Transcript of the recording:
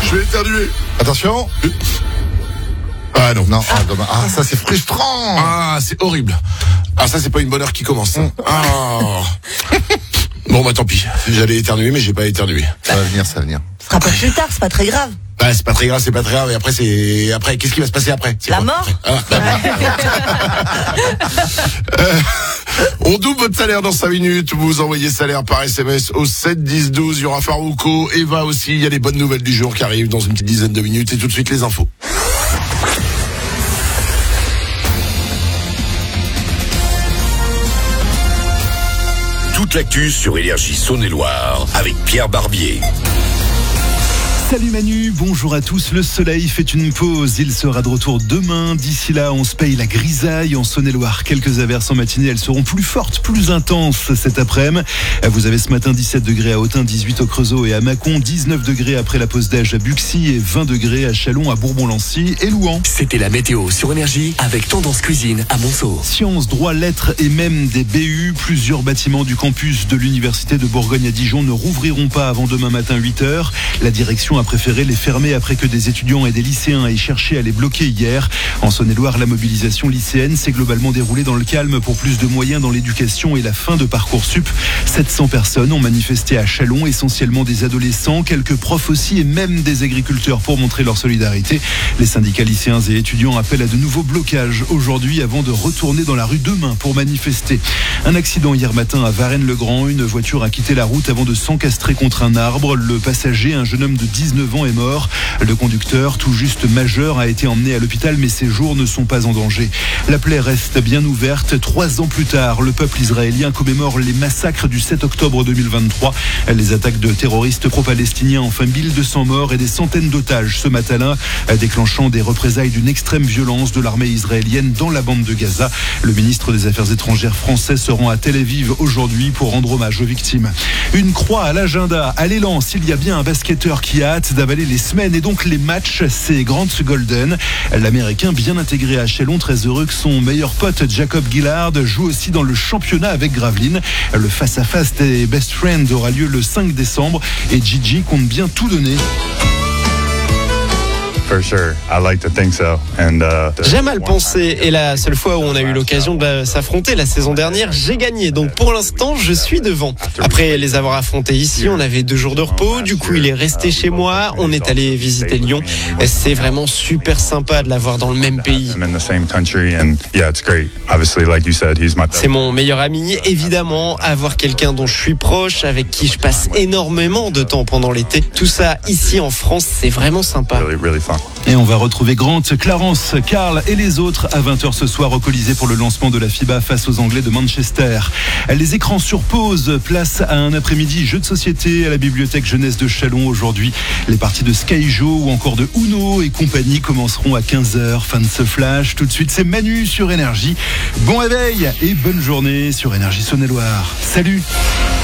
Je vais éternuer. Attention. Ah non. Non, dommage. Ça c'est frustrant. Ah, c'est horrible. Ah, ça c'est pas une bonne heure qui commence. Ah. Bon bah tant pis. J'allais éternuer mais j'ai pas éternué. Ça va venir. Ce sera pas plus tard, c'est pas très grave. Bah c'est pas très grave. Et après qu'est-ce qui va se passer après? La mort. On double votre salaire dans 5 minutes. Vous envoyez salaire par SMS au 7 10 12. Il y aura Farouko, Eva aussi. Il y a les bonnes nouvelles du jour qui arrivent dans une petite dizaine de minutes. Et tout de suite les infos. Toute l'actu sur Énergie Saône-et-Loire avec Pierre Barbier. Salut Manu, bonjour à tous. Le soleil fait une pause, il sera de retour demain. D'ici là, on se paye la grisaille en Saône-et-Loire. Quelques averses en matinée, elles seront plus fortes, plus intenses cet après-midi. Vous avez ce matin 17 degrés à Autun, 18 au Creusot et à Mâcon, 19 degrés après la pause d'âge à Buxy et 20 degrés à Châlons, à Bourbon-Lancy et Louhans. C'était la météo sur Énergie avec Tendance Cuisine à Monceau. Sciences, droit, lettres et même des BU, plusieurs bâtiments du campus de l'université de Bourgogne à Dijon ne rouvriront pas avant demain matin 8h. La direction a préféré les fermer après que des étudiants et des lycéens aient cherché à les bloquer hier. En Saône-et-Loire, la mobilisation lycéenne s'est globalement déroulée dans le calme pour plus de moyens dans l'éducation et la fin de Parcoursup. 700 personnes ont manifesté à Châlons, essentiellement des adolescents, quelques profs aussi et même des agriculteurs pour montrer leur solidarité. Les syndicats lycéens et étudiants appellent à de nouveaux blocages aujourd'hui avant de retourner dans la rue demain pour manifester. Un accident hier matin à Varennes-le-Grand. Une voiture a quitté la route avant de s'encastrer contre un arbre. Le passager, un jeune homme de 19 ans, est mort. Le conducteur, tout juste majeur, a été emmené à l'hôpital, mais ses jours ne sont pas en danger. La plaie reste bien ouverte. 3 ans plus tard, le peuple israélien commémore les massacres du 7 octobre 2023. Les attaques de terroristes pro-palestiniens ont fait 1200 morts et des centaines d'otages ce matin-là, déclenchant des représailles d'une extrême violence de l'armée israélienne dans la bande de Gaza. Le ministre des Affaires étrangères français se rend à Tel Aviv aujourd'hui pour rendre hommage aux victimes. Une croix à l'agenda. À l'élan, s'il y a bien un basketteur qui a hâte d'avaler les semaines et donc les matchs, c'est Grant Golden. L'Américain bien intégré à Châlons, très heureux que son meilleur pote Jacob Gillard joue aussi dans le championnat avec Gravelines. Le face-à-face des Best Friends aura lieu le 5 décembre et Gigi compte bien tout donner. J'aime à le penser et la seule fois où on a eu l'occasion de s'affronter la saison dernière, j'ai gagné. Donc pour l'instant, je suis devant. Après les avoir affrontés ici, on avait 2 jours de repos. Du coup, il est resté chez moi. On est allé visiter Lyon. Et c'est vraiment super sympa de l'avoir dans le même pays. C'est mon meilleur ami, évidemment. Avoir quelqu'un dont je suis proche, avec qui je passe énormément de temps pendant l'été. Tout ça ici en France, c'est vraiment sympa. Et on va retrouver Grant, Clarence, Karl et les autres à 20h ce soir au Colisée pour le lancement de la FIBA face aux Anglais de Manchester. Les écrans sur pause, place à un après-midi jeu de société à la bibliothèque jeunesse de Châlons aujourd'hui. Les parties de Skyjo ou encore de Uno et compagnie commenceront à 15h. Fin de ce flash. Tout de suite, c'est Manu sur Énergie. Bon réveil et bonne journée sur Énergie Saône-et-Loire. Salut!